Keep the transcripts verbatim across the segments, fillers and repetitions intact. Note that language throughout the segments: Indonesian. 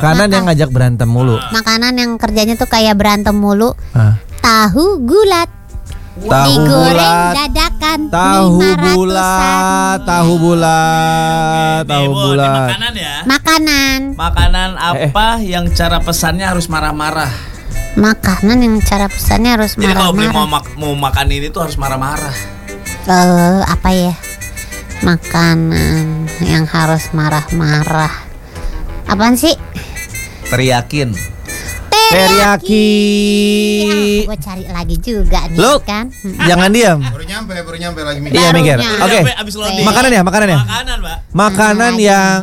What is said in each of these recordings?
Makanan Maka- yang ngajak berantem mulu. Makanan yang kerjanya tuh kayak berantem mulu. Ah. Tahu gulat. Tahu Digoreng bulat. dadakan. Tahu lima ratusan. bulat, tahu bulat, Nih, tahu Bu, ini bulat. makanan ya. Makanan. Makanan Eh, apa yang cara pesannya harus marah-marah? Makanan yang cara pesannya harus Jadi kalau beli mau, marah-marah. mak- mau makan ini tuh harus marah-marah. Eh, apa ya? Makanan yang harus marah-marah. Apaan sih? Teriakin. Teriyaki. Gue cari lagi juga nih Lo, kan. Hmm. jangan diam. Baru nyampe, baru nyampe lagi mikir. Iya, mikir. Barunya. Oke. Sampai abis loading. Makanan ya, makanan ya. Makanan, Mbak. Makanan Nah, yang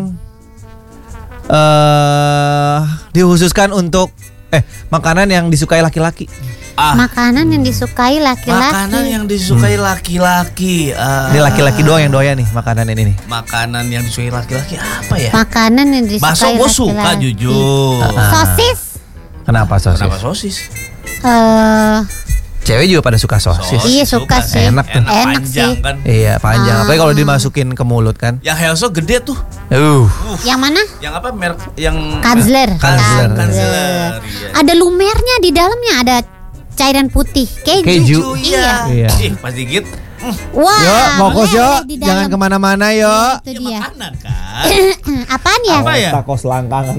eh dikhususkan untuk eh makanan yang disukai laki-laki. Ah, Makanan yang disukai laki-laki. makanan yang disukai laki-laki. Ah. Ini laki-laki doang yang doyan nih makanan ini nih. Makanan yang disukai laki-laki apa ya? Makanan yang disukai Bakso gue laki-laki. suka jujur. Ah. Sosis. Kenapa sosis? Kenapa sosis? Eh, Cewek juga pada suka sosis. Iya, suka sih. Enak tuh. Enak, Enak panjang sih. kan. Iya, panjang. Ah. Apalagi kalau dimasukin ke mulut kan. Yang Helso gede tuh. Uh. yang mana? Yang apa merek yang Kanzler. Kanzler. Kanzler. Iya. Ada lumernya di dalamnya, ada cairan putih, keju. Keju. Iya. Iya. Ih, pas digigit. Wah. Yuk, mokos meleleh yuk. di dalam. Jangan kemana-mana yuk. Itu Ya, dia. makanan kan. Apaan ya? Apa ya? Takos langkangan.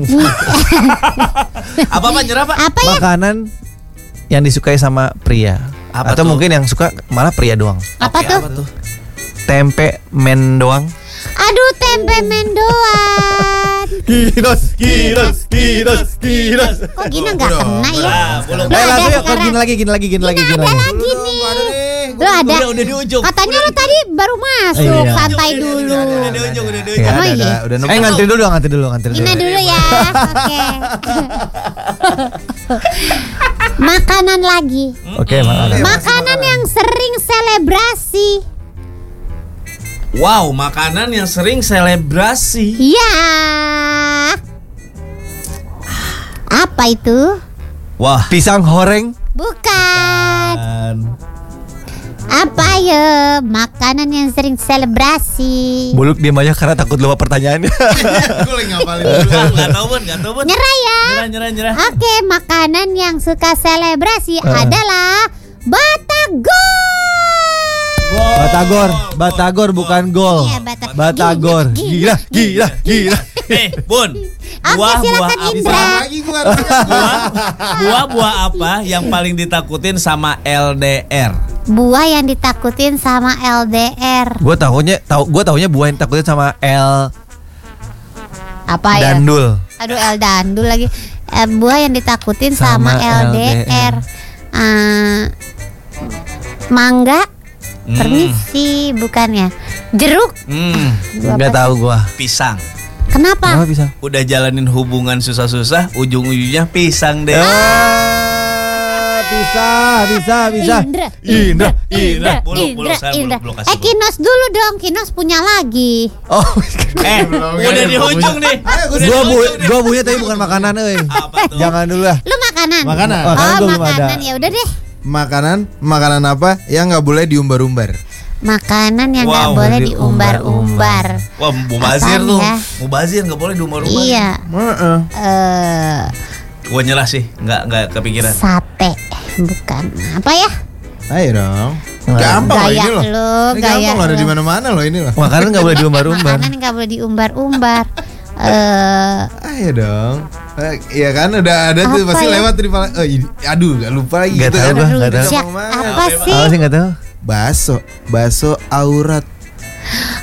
Apa Pak nyerah Pak? Apa ya? Makanan yang disukai sama pria. Apa Atau tuh? mungkin yang suka malah pria doang. Apa Oke, tuh? Apa tuh? Tempe men doang. Aduh, tempe mendoan. Kiros, kiros, kiros, kiros. Kok gini nggak kena ya? Nah, belum. Lu Eh ada langsung yuk, sekarang. gini lagi, gini lagi, gini lagi, gini Ada lagi. lagi nih. Lu ada. Udah, udah di ujung. Katanya lu tadi baru masuk, Iya. santai Udah, dulu. Udah, udah di ujung, udah di Ya, ujung. Emang ada, iya? ada, udah. Eh ngantri dulu, ngantri dulu, ngantri dulu. Gina dulu ya. Oke. Makanan lagi. Oke, makanan. Makanan yang sering selebrasi. Wow, makanan yang sering selebrasi. Ya. Apa itu? Wah. Pisang goreng. Bukan. Kan. Apa ya? Makanan yang sering selebrasi. Buluk diam aja karena takut lupa pertanyaannya. Gue lagi ngapalin dulu. Ah, nggak tahu Bun, nggak tahu Bun. Nyerah ya. Nyerah, nyerah, nyerah. Oke, makanan yang suka selebrasi Ah. adalah batagor. Batagor, Batagor bukan gol. Iya, bata- Batagor. Gila, gila, gila. Eh, Bun. Oke, Buah-buah silakan apa? Indra. Lagi gue nggak tahu. Buah, buah-buah apa yang paling ditakutin sama L D R? Buah yang ditakutin sama L D R. Gue tahunya, tahu, gue tahunya buah yang takutin sama L Apa ya? Dandul. Aduh, L dandul lagi. Eh, buah yang ditakutin sama, Sama L D R. Eh, mangga. Hmm. Permisi, bukannya. Jeruk. Hmm, Buah Nggak apa? tahu gue. pisang. Kenapa? Kenapa pisang? Udah jalanin hubungan susah-susah, ujung-ujungnya pisang deh. Ah, bisa, bisa, bisa. Indra, Indra, Indra. Buluk, Indra, buluk, saya buluk, Indra. buluk, kasih Eh, buluk. Kinos dulu dong. Kinos punya lagi. Oh, Eh, udah di ujung nih. Udah di gua bu, ujung nih. gua punya tapi bukan makanan, euy. Apa tuh? Jangan dulu lah. Lu makanan. Makanan. Oh, Makanan gua belum makanan. ada. Ya udah deh. Makanan, makanan apa yang nggak boleh diumbar-umbar? Makanan yang nggak Wow, boleh diumbar-umbar. diumbar-umbar. Wah, mubazir Apaan tuh. ya? Mubazir nggak boleh di rumah-rumah. Iya. Heeh. Eh, Gua nyerah sih, nggak nggak kepikiran. sate. Bukan. Apa ya? Ayo dong. Nah. Gampang loh Gaya ini loh. lu, Ini gaya gampang loh, ada lu. di mana-mana loh ini loh. Makanan nggak boleh diumbar-umbar. Makanan nggak boleh diumbar-umbar. Eh, Ayo dong. Eh, Iya kan udah ada tuh Apa pasti ya? lewat di pala. Oh, ini- aduh, gak lupa lagi. Nggak Gitu tahu kan. gua, aduh, nggak tahu. Jack, Gampang banget. apa Apa, sih? Apa sih nggak tahu? Baso, baso aurat.